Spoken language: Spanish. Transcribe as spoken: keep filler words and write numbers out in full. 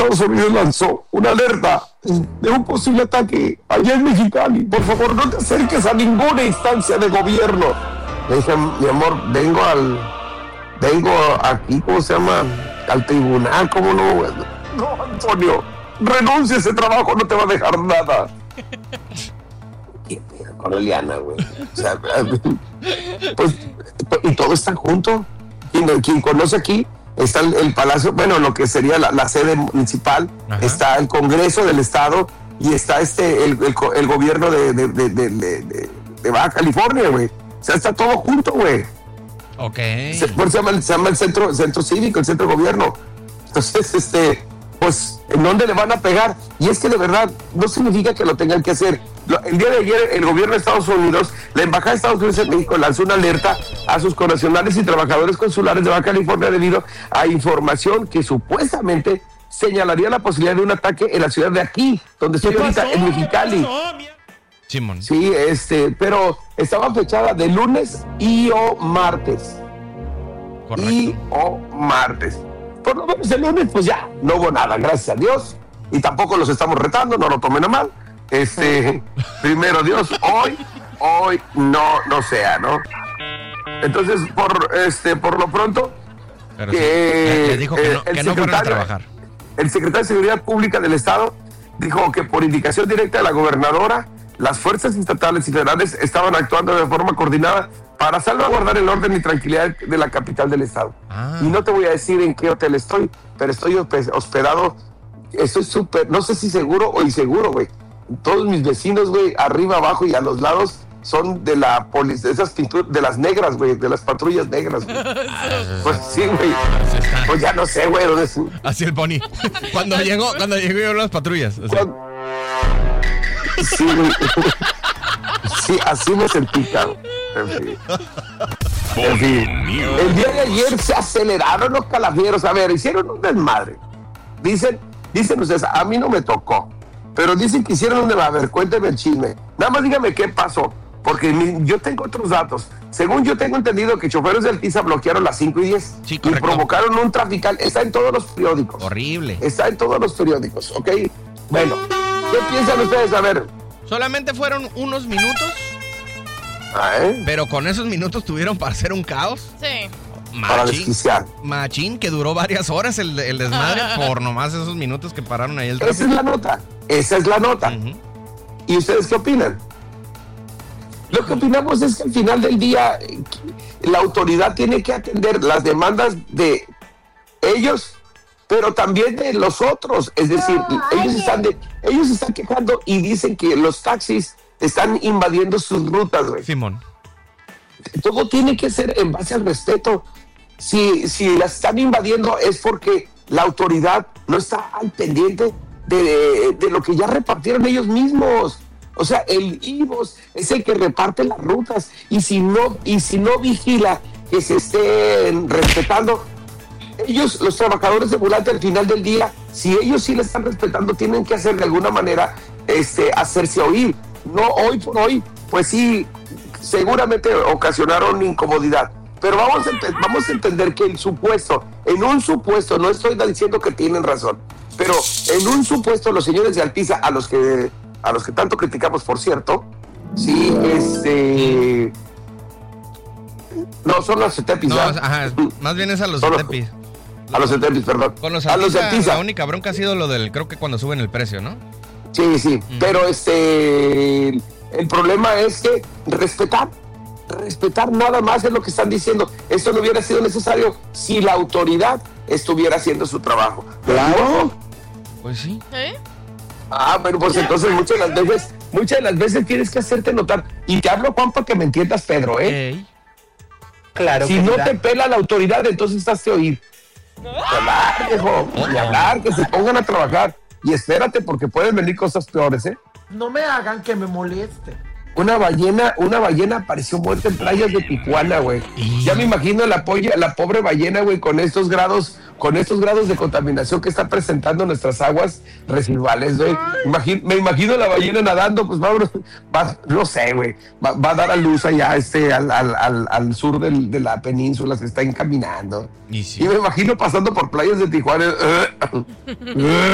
Estados Unidos lanzó una alerta de un posible ataque allá en Mexicali. Por favor, no te acerques a ninguna instancia de gobierno. Le dije, mi amor, vengo al... Vengo aquí, ¿cómo se llama? Al tribunal, ¿cómo no? No, Antonio, renuncia a ese trabajo, no te va a dejar nada. ¿Qué pedo con Eliana, güey? O sea, pues, y todo está junto. Quien, quien conoce aquí, está el, el palacio, bueno, lo que sería la, la sede municipal, ajá, está el Congreso del Estado y está este el, el, el gobierno de, de, de, de, de, de Baja California, güey. O sea, está todo junto, güey. Ok. Se, se, llama, se llama el centro, el centro cívico, el centro gobierno. Entonces, este, pues, ¿en dónde le van a pegar? Y es que de verdad no significa que lo tengan que hacer. El día de ayer, el gobierno de Estados Unidos, la embajada de Estados Unidos en México lanzó una alerta a sus connacionales y trabajadores consulares de Baja California debido a información que supuestamente señalaría la posibilidad de un ataque en la ciudad de aquí, donde estoy ahorita, en Mexicali. Simón. Sí, este, pero estaba fechada de lunes y o martes. Correcto. Y o martes. Por lo menos el lunes, pues ya, no hubo nada, gracias a Dios. Y tampoco los estamos retando, no lo tomen a mal. Este, primero Dios, hoy, hoy no, no sea, ¿no? Entonces, por este, por lo pronto, pero que, sí, les dijo que no, el que no fueran a trabajar. El secretario de Seguridad Pública del Estado dijo que por indicación directa de la gobernadora, las fuerzas estatales y federales estaban actuando de forma coordinada para salvaguardar el orden y tranquilidad de la capital del estado. Ah. Y no te voy a decir en qué hotel estoy, pero estoy hospedado, estoy súper, no sé si seguro o inseguro, güey. Todos mis vecinos, güey, arriba, abajo y a los lados son de la policía, de esas pinturas, de las negras, güey, de las patrullas negras, güey. Pues sí, güey. Pues ya no sé, güey, dónde es. Así el Pony. Cuando llegó, cuando llegó las patrullas. O sea. Cuando... Sí, güey. Sí, así me sentí, cabrón. En fin. En fin. El día de ayer se aceleraron los calafieros. A ver, hicieron un desmadre. Dicen, dicen ustedes, a mí no me tocó. Pero dicen que hicieron un desmadre. A ver, cuénteme el chisme. Nada más dígame qué pasó. Porque mi, yo tengo otros datos. Según yo tengo entendido que choferes de Altiza bloquearon las cinco y diez. Sí, y provocaron un trafical. Está en todos los periódicos. Horrible. Está en todos los periódicos, ¿ok? Bueno, ¿qué piensan ustedes? A ver. Solamente fueron unos minutos. ¿Eh? Pero con esos minutos tuvieron para hacer un caos. Sí. Machín, para desquiciar. Machín, que duró varias horas el, el desmadre por nomás esos minutos que pararon ahí el tráfico. Esa es la nota. Esa es la nota. Uh-huh. ¿Y ustedes qué opinan? Lo que opinamos es que al final del día la autoridad tiene que atender las demandas de ellos, pero también de los otros. Es decir, ellos están, de, ellos están quejando y dicen que los taxis están invadiendo sus rutas, güey. Simón. Todo tiene que ser en base al respeto. Si, si las están invadiendo es porque la autoridad no está al pendiente de, de, de lo que ya repartieron ellos mismos. O sea, el I V O S es el que reparte las rutas y si no, y si no vigila que se estén respetando, ellos, los trabajadores de ambulante, al final del día, si ellos sí le están respetando, tienen que hacer de alguna manera este, hacerse oír. No hoy por hoy, pues sí, seguramente ocasionaron incomodidad. Pero vamos a, ent- vamos a entender que el supuesto, en un supuesto, no estoy diciendo que tienen razón, pero en un supuesto los señores de Altiza, a los que a los que tanto criticamos, por cierto, sí, este... No, son los Cetepis. No, ajá, más bien es a los Cetepis. A los Cetepis, perdón. Con los Altiza, la única bronca ha sido lo del, creo que cuando suben el precio, ¿no? Sí, sí, mm. pero este... El problema es que respetar, respetar nada más es lo que están diciendo. Esto no hubiera sido necesario si la autoridad estuviera haciendo su trabajo. Claro. Pues sí. ¿Eh? Ah, bueno, pues entonces muchas de las veces, muchas de las veces tienes que hacerte notar. Y te hablo, Juan, para que me entiendas, Pedro, ¿eh? Ey. Claro. Si no te pela la autoridad, entonces hazte oír. Y hablar, viejo. Y hablar, que se pongan a trabajar. Y espérate, porque pueden venir cosas peores, ¿eh? No me hagan que me moleste. Una ballena, una ballena apareció muerta en playas de Tijuana, güey. Ya me imagino la, polla, la pobre ballena, güey, con estos grados, con estos grados de contaminación que está presentando nuestras aguas residuales, güey. Imagin, me imagino la ballena nadando, pues va, va no sé, güey, va, va a dar a luz allá este, al, al, al, al sur del, de la península, se está encaminando. Y, sí. Y me imagino pasando por playas de Tijuana.